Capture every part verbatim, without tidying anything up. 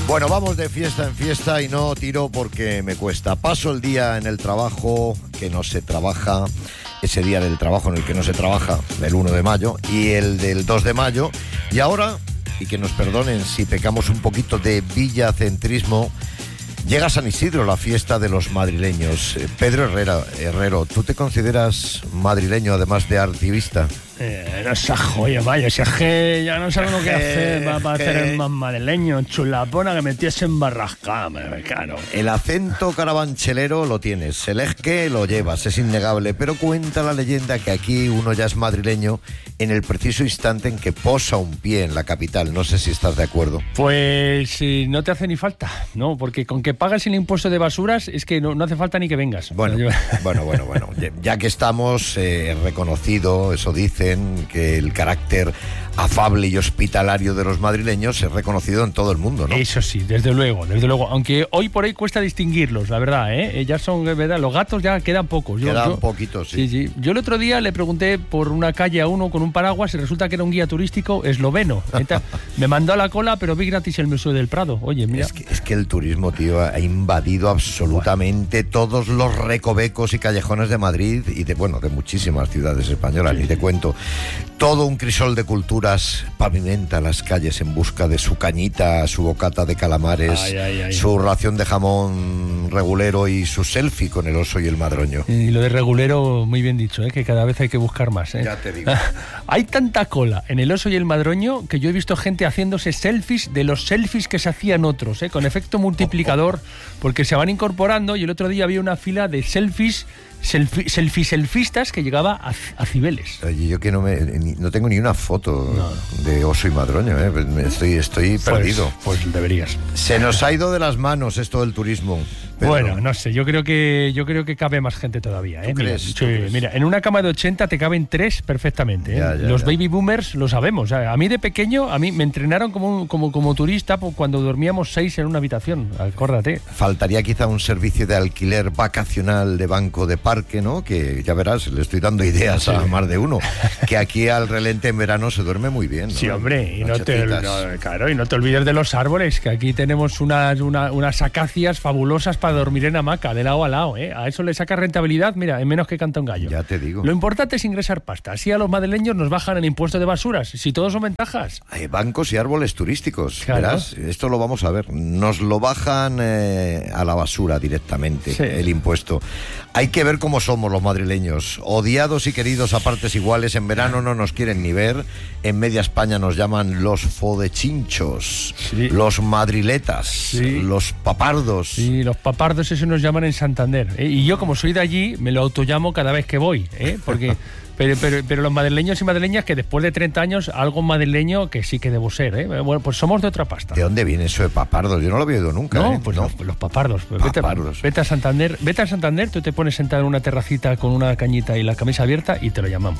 Bueno, vamos de fiesta en fiesta y no tiro porque me cuesta. Paso el día en el trabajo que no se trabaja, ese día del trabajo en el que no se trabaja, el uno de mayo, y el del dos de mayo. Y ahora, y que nos perdonen si pecamos un poquito de villacentrismo, llega San Isidro, la fiesta de los madrileños. Pedro Herrera, Herrero, ¿tú te consideras madrileño además de artivista? Eh, no se joya, vaya, si es que ya no saben lo que hacer para, para hacer el más madrileño, chulapona que metiese en barrascada, claro. El acento carabanchelero lo tienes, el esque lo llevas, es innegable, pero cuenta la leyenda que aquí uno ya es madrileño en el preciso instante en que posa un pie en la capital. No sé si estás de acuerdo. Pues si no te hace ni falta, ¿no? Porque con que pagas el impuesto de basuras es que no, no hace falta ni que vengas. Bueno, bueno, bueno, bueno. Ya que estamos eh, reconocido, eso dicen, que el carácter afable y hospitalario de los madrileños es reconocido en todo el mundo, ¿no? Eso sí, desde luego, desde luego. Aunque hoy por hoy cuesta distinguirlos, la verdad, ¿eh? Ya son, ¿verdad? Los gatos ya quedan pocos. Yo, quedan yo, poquitos, sí. sí. Sí, Yo el otro día le pregunté por una calle a uno con un paraguas y resulta que era un guía turístico esloveno. Me mandó a la cola, pero vi gratis el Museo del Prado. Oye, mira. Es que, es que el turismo, tío, ha invadido absolutamente bueno. todos los recovecos y callejones de Madrid y de, bueno, de muchísimas ciudades españolas, sí. Ni te cuento. Todo un crisol de cultura pavimenta las calles en busca de su cañita, su bocata de calamares, ay, ay, ay. su ración de jamón regulero y su selfie con el oso y el madroño. Y lo de regulero, muy bien dicho, ¿eh? Que cada vez hay que buscar más. ¿eh? Ya te digo. Hay tanta cola en el oso y el madroño que yo he visto gente haciéndose selfies de los selfies que se hacían otros, ¿eh? Con efecto multiplicador, oh, oh. porque se van incorporando y el otro día había una fila de selfies Selfie, selfie, selfistas que llegaba a, a Cibeles. Oye, yo que no me ni, no tengo ni una foto no. de oso y madroño, ¿eh? Estoy, estoy pues, perdido. Pues deberías. Se nos ha ido de las manos esto del turismo. Pedro. Bueno, no sé, yo creo que yo creo que cabe más gente todavía, ¿eh? ¿Tú crees? Mira, ¿Tú sí, crees? Mira, en una cama de ochenta te caben tres perfectamente, ¿eh? Ya, ya, Los ya. baby boomers lo sabemos. A mí de pequeño, a mí me entrenaron como como como turista cuando dormíamos seis en una habitación. Acuérdate. Faltaría quizá un servicio de alquiler vacacional de banco de parque, ¿no? Que ya verás, le estoy dando ideas sí. a más de uno. Que aquí al relente en verano se duerme muy bien, ¿no? Sí, hombre, y no te, no, claro, y no te olvides de los árboles, que aquí tenemos unas, una, unas acacias fabulosas para dormir en hamaca, de lado a lado, ¿eh? A eso le saca rentabilidad, mira, en menos que canta un gallo. Ya te digo. Lo importante es ingresar pasta. Así a los madrileños nos bajan el impuesto de basuras, si todos son ventajas. Hay bancos y árboles turísticos, claro. Verás, esto lo vamos a ver. Nos lo bajan eh, a la basura directamente, sí. El impuesto. Hay que ver cómo somos los madrileños. Odiados y queridos a partes iguales. En verano no nos quieren ni ver. En media España nos llaman los fodechinchos, sí. Los madriletas, sí. Los papardos. Sí, los papardos eso nos llaman en Santander, ¿eh? Y yo, como soy de allí, me lo autollamo cada vez que voy, ¿eh? Porque... Pero, pero, pero los madrileños y madrileñas que después de treinta años, algo madrileño que sí que debo ser, ¿eh? Bueno, pues somos de otra pasta. ¿De dónde viene eso de papardos? Yo no lo había oído nunca. No, ¿eh? pues no. Los, los papardos. papardos. Vete, vete a Santander, vete a Santander, tú te pones sentado en una terracita con una cañita y la camisa abierta y te lo llamamos.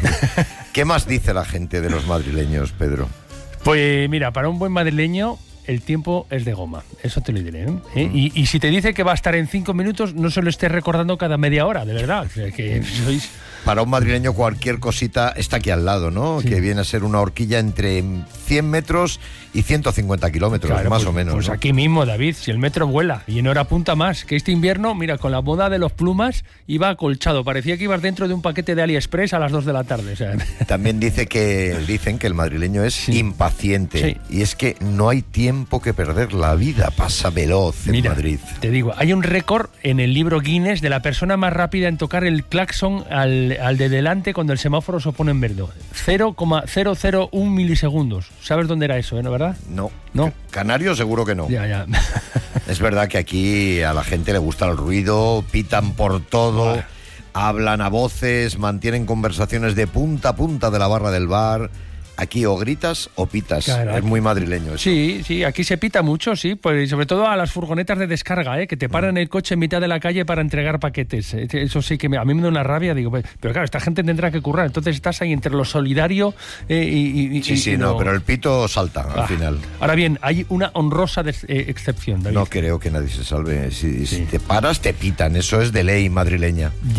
¿Qué más dice la gente de los madrileños, Pedro? Pues mira, para un buen madrileño el tiempo es de goma, eso te lo diré, ¿eh? ¿Eh? Y, y si te dice que va a estar en cinco minutos, no se lo estés recordando cada media hora, de verdad. O sea, que sois... Para un madrileño cualquier cosita está aquí al lado, ¿no? Sí. Que viene a ser una horquilla entre cien metros y ciento cincuenta kilómetros, claro, más pues, o menos. Pues ¿no? Aquí mismo, David, si el metro vuela y en hora punta más, que este invierno, mira, con la moda de los plumas iba acolchado, parecía que ibas dentro de un paquete de AliExpress a las dos de la tarde. O sea. También dice que, dicen que el madrileño es sí. impaciente, sí. Y es que no hay tiempo que perder, la vida pasa veloz en mira, Madrid. Te digo, hay un récord en el libro Guinness de la persona más rápida en tocar el claxon al, al de delante cuando el semáforo se pone en verde. cero coma cero cero uno milisegundos. ¿Sabes dónde era eso, eh, ¿no, verdad? No. ¿No? Canario seguro que no. Ya, ya. Es verdad que aquí a la gente le gusta el ruido, pitan por todo, ah. hablan a voces, mantienen conversaciones de punta a punta de la barra del bar. Aquí o gritas o pitas. Claro, es muy madrileño eso. Sí, sí, aquí se pita mucho, sí, pues sobre todo a las furgonetas de descarga, ¿eh? Que te paran mm. el coche en mitad de la calle para entregar paquetes. Eso sí que me, a mí me da una rabia, digo, pero claro, esta gente tendrá que currar, entonces estás ahí entre lo solidario eh, y, y... Sí, sí, y no, no, pero el pito salta al ah. final. Ahora bien, hay una honrosa des, eh, excepción, David. No creo que nadie se salve. Si, sí. si te paras, te pitan, eso es de ley madrileña. Ya.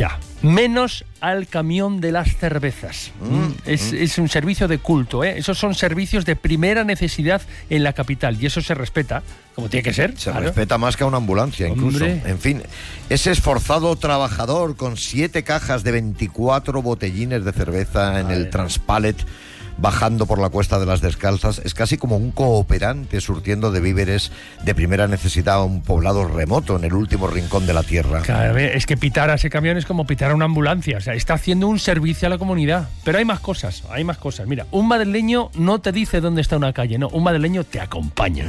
Menos al camión de las cervezas. Mm, es, mm. es un servicio de culto, ¿eh? Esos son servicios de primera necesidad en la capital y eso se respeta, como tiene que ser. Se claro. respeta más que a una ambulancia, incluso. Hombre. En fin, ese esforzado trabajador con siete cajas de veinticuatro botellines de cerveza en Ay, el Transpalet, bajando por la Cuesta de las Descalzas, es casi como un cooperante surtiendo de víveres de primera necesidad a un poblado remoto en el último rincón de la tierra. Claro, es que pitar a ese camión es como pitar a una ambulancia, o sea, está haciendo un servicio a la comunidad. Pero hay más cosas, hay más cosas. Mira, un madrileño no te dice dónde está una calle, no, un madrileño te acompaña.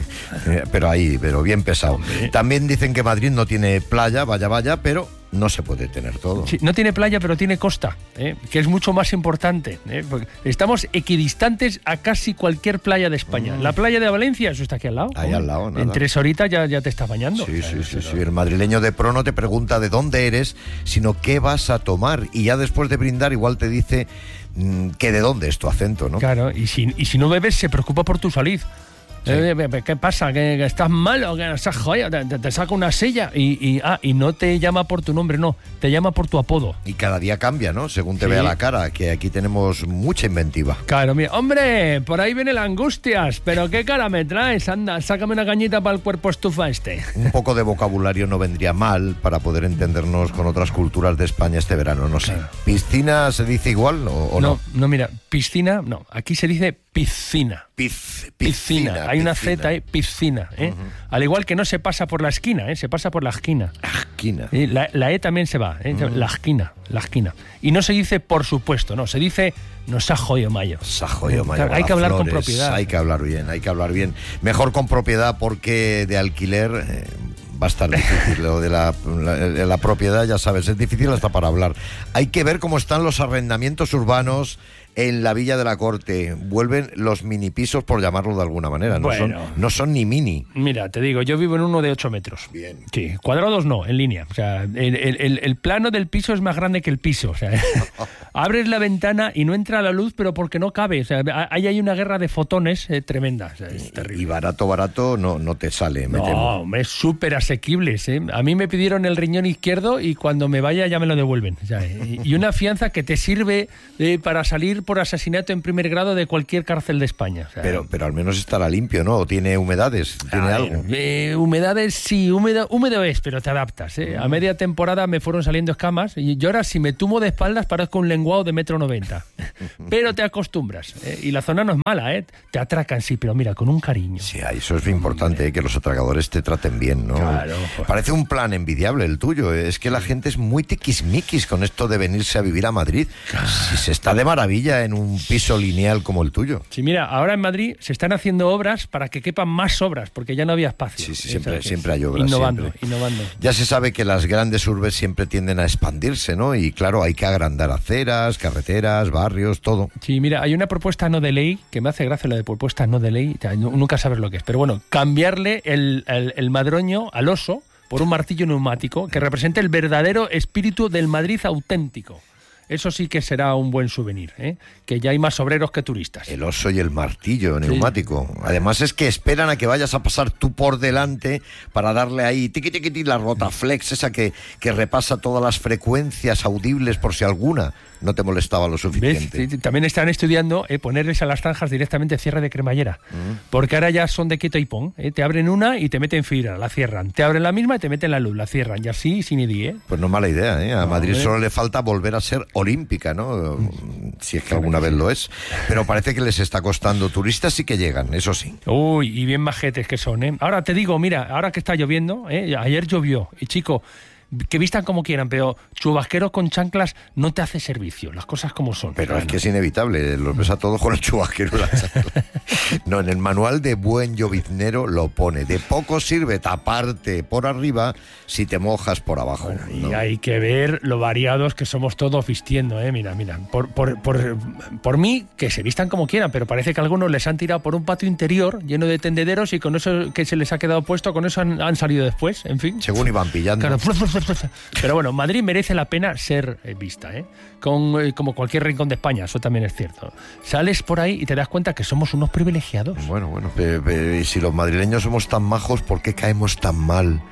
Pero ahí, pero bien pesado. Hombre. También dicen que Madrid no tiene playa, vaya, vaya, pero no se puede tener todo. Sí, no tiene playa, pero tiene costa, ¿eh? Que es mucho más importante, ¿eh? Porque estamos equidistantes a casi cualquier playa de España. Mm. La playa de Valencia, eso está aquí al lado. Ahí al lado, nada. En tres horitas ya, ya te estás bañando. Sí, O sea, sí, sí, eso- sí. El madrileño de pro no te pregunta de dónde eres, sino qué vas a tomar. Y ya después de brindar igual te dice mm, que de dónde es tu acento, ¿no? Claro, y si, y si no bebes, se preocupa por tu salud. Sí. Eh, ¿Qué pasa? ¿Que, que estás mal o que estás joya? Te, te- te saca una silla y, y, ah, y no te llama por tu nombre, no, te llama por tu apodo. Y cada día cambia, ¿no? Según te Sí. vea la cara, que aquí tenemos mucha inventiva. Claro, mira, hombre, por ahí viene la angustias, pero ¿qué cara me traes? Anda, sácame una cañita para el cuerpo estufa este. Un poco de vocabulario no vendría mal para poder entendernos con otras culturas de España este verano, no sé. Claro. ¿Piscina se dice igual o, o no? no, no, mira, piscina, no, aquí se dice piscina. Piz- Piscina, hay una piscina. Z, ¿eh? Piscina, ¿eh? Al igual que no se pasa por la esquina, ¿eh? Se pasa por la esquina. Esquina. Y la, la E también se va, ¿eh? La esquina, la esquina. Y no se dice por supuesto, no, se dice nos ha jodido mayo. Sajo yo, Mayo, Claro, hay que hablar con Flores, propiedad. Hay que hablar bien, hay que hablar bien. Mejor con propiedad porque de alquiler eh, va a estar difícil. Lo de la, la, de la propiedad, ya sabes, es difícil hasta para hablar. Hay que ver cómo están los arrendamientos urbanos en la Villa de la Corte. Vuelven los mini pisos, por llamarlo de alguna manera. No, Bueno. son, no son ni mini. Mira, te digo, yo vivo en uno de ocho metros. Bien. Sí, cuadrados no, en línea. O sea, el, el- el- el plano del piso es más grande que el piso. O sea, abres la ventana y no entra la luz, pero porque no cabe. O sea, ahí hay una guerra de fotones eh, tremenda. O sea, es terrible. Y barato, barato no, no te sale, me No, temo. hombre, es súper asequibles. ¿eh? A mí me pidieron el riñón izquierdo y cuando me vaya ya me lo devuelven. O sea, y, y una fianza que te sirve eh, para salir por asesinato en primer grado de cualquier cárcel de España. O sea, Pero, pero al menos estará limpio, ¿no? ¿O tiene humedades? ¿Tiene a ver, algo? eh, humedades sí, húmedo, húmedo es, pero te adaptas. ¿eh? A media temporada me fueron saliendo escamas y yo ahora si me tumo de espaldas parezco un lenguado de metro noventa. Pero te acostumbras. ¿eh? Y la zona no es mala, ¿eh? Te atracan, sí, pero mira, con un cariño. Sí, eso es muy importante, ¿eh? Que los atragadores te traten bien, ¿no? Claro. Parece un plan envidiable el tuyo. ¿eh? Es que la gente es muy tiquismiquis con esto de venirse a vivir a Madrid. Si se está de maravilla en un piso lineal como el tuyo. Sí, mira, ahora en Madrid se están haciendo obras para que quepan más obras, porque ya no había espacio. Sí, sí, ¿eh? siempre- O sea, que siempre es hay obras, Innovando, siempre. innovando. Ya se sabe que las grandes urbes siempre tienden a expandirse, ¿no? Y claro, hay que agrandar aceras, carreteras, barrios, todo. Sí, mira, hay una propuesta no de ley, que me hace gracia la de propuesta no de ley, o sea, nu- nunca sabes lo que es, pero bueno, cambiarle el, el, el madroño al oso por un martillo neumático que represente el verdadero espíritu del Madrid auténtico. Eso sí que será un buen souvenir, ¿eh? Que ya hay más obreros que turistas. El oso y el martillo neumático. Además es que esperan a que vayas a pasar tú por delante para darle ahí tiqui tiqui tiqui, la rotaflex, esa que, que repasa todas las frecuencias audibles por si alguna no te molestaba lo ¿Ves? suficiente. Sí, sí, también están estudiando eh, ponerles a las zanjas directamente cierre de cremallera. Porque ahora ya son de quieto y pon. ¿eh? Te abren una y te meten fibra, la cierran. Te abren la misma y te meten la luz, la cierran. Y así sin I D I, ¿eh? Pues no es mala idea, ¿eh? A No, Madrid hombre. solo le falta volver a ser olímpica, ¿no? Si es que alguna vez lo es. Pero parece que les está costando. Turistas sí que llegan, eso sí. Uy, y bien majetes que son, ¿eh? Ahora te digo, mira, ahora que está lloviendo, ¿eh? Ayer llovió, y chico, que vistan como quieran, pero chubasquero con chanclas no te hace servicio, las cosas como son. Pero Bueno. es que es inevitable, los ves a todos con el chubasquero y la chancla. No, en el manual de buen lloviznero lo pone. De poco sirve taparte por arriba si te mojas por abajo. Y ¿no? hay que ver lo variados que somos todos vistiendo, ¿eh? Mira, mira, por, por, por, por mí, que se vistan como quieran, pero parece que algunos les han tirado por un patio interior lleno de tendederos y con eso que se les ha quedado puesto, con eso han, han salido después, en fin. Según iban pillando. Claro, fluf, fluf, fluf, fluf. Pero bueno, Madrid merece la pena ser eh, vista, ¿eh? Con, eh, como cualquier rincón de España, eso también es cierto. Sales por ahí y te das cuenta que somos unos privilegiados. Bueno, bueno, pe- pe- y si los madrileños somos tan majos, ¿por qué caemos tan mal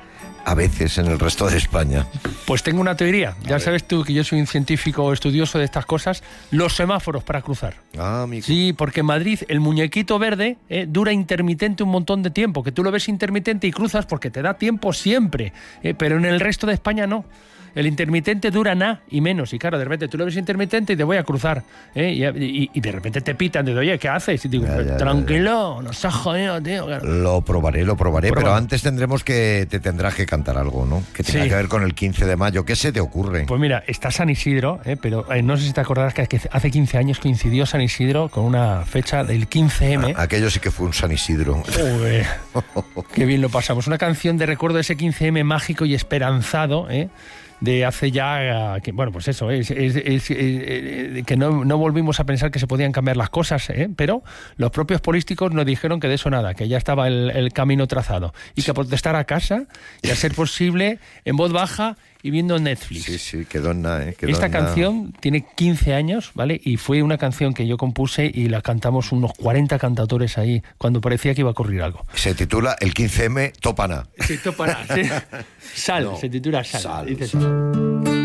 a veces en el resto de España? Pues tengo una teoría. Ya ver. sabes tú que yo soy un científico estudioso de estas cosas. Los semáforos para cruzar. Ah, amigo. Sí, porque en Madrid el muñequito verde eh, dura intermitente un montón de tiempo, que tú lo ves intermitente y cruzas porque te da tiempo siempre, eh, pero en el resto de España no. El intermitente dura nada y menos. Y claro, de repente tú lo ves intermitente y te voy a cruzar. ¿eh? Y, y, y de repente te pitan, de oye, ¿qué haces? Y digo, Ya, ya, tranquilo, ya, ya. nos has jodido, tío. Claro. Lo probaré, lo probaré, Prueba. pero antes tendremos que, te tendrás que cantar algo, ¿no? Que tenga Sí. que ver con el quince de mayo. ¿Qué se te ocurre? Pues mira, está San Isidro, ¿eh? pero eh, no sé si te acordarás que hace quince años coincidió San Isidro con una fecha del quince eme. Ah, aquello sí que fue un San Isidro. Uy, qué bien lo pasamos. Una canción de recuerdo de ese quince eme mágico y esperanzado, ¿eh? de hace ya, que, bueno, pues eso, es, es, es, es, es que no, no volvimos a pensar que se podían cambiar las cosas, ¿eh? pero los propios políticos nos dijeron que de eso nada, que ya estaba el, el camino trazado y que protestar a casa y a ser posible en voz baja y viendo Netflix. Sí, sí, quedó en nada, ¿eh? Quedó Esta en nada. canción tiene quince años, ¿vale? Y fue una canción que yo compuse y la cantamos unos cuarenta cantautores ahí cuando parecía que iba a ocurrir algo. Se titula El quince eme Topana. Sí, Topana, sí. Sal, No, se titula Sal. Sal, Dice Sal.